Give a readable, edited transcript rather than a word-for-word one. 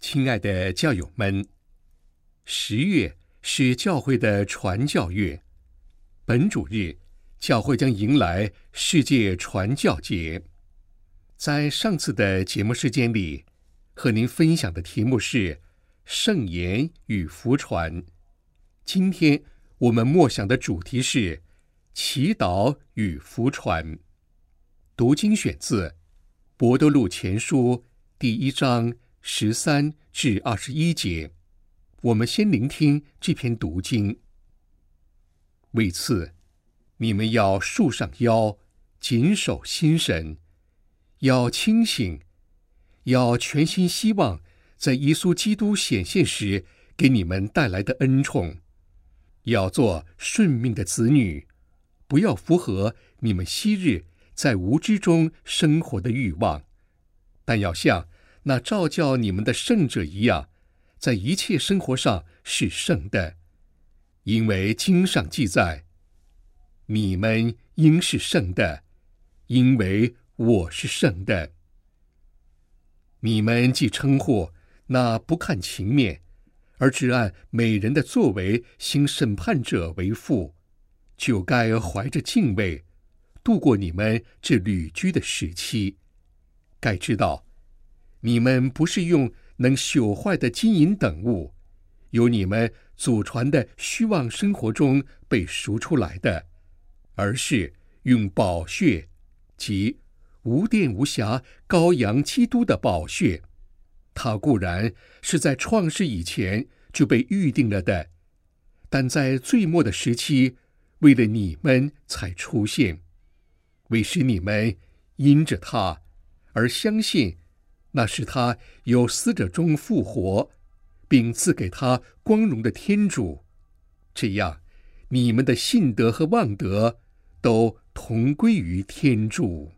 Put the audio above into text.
亲爱的教友们，10月是教会的传教月，本主日教会将迎来世界传教节。在上次的节目时间里，和您分享的题目是圣言与福传。今天我们默想的主题是祈祷与福传。读经选自伯多禄前书第1章13至21节。我们先聆听这篇读经。为此，你们要束上腰，谨守心神，要清醒，要全心希望在耶稣基督显现时给你们带来的恩宠，要做顺命的子女，不要符合你们昔日在无知中生活的欲望，但要像那召叫你们的圣者一样，在一切生活上是圣的。因为经上记载，你们应是圣的，因为我是圣的。你们既称呼那不看情面，而只按每人的作为行审判者为父，就该怀着敬畏度过你们这旅居的时期。该知道，你们不是用能朽坏的金银等物，由你们祖传的虚妄生活中被赎出来的，而是用宝血，即无玷无瑕羔羊基督的宝血。他固然是在创世以前就被预定了的，但在最末的时期，为了你们才出现，为使你们因着他而相信那是他由死者中复活，并赐给他光荣的天主。这样，你们的信德和望德都同归于天主。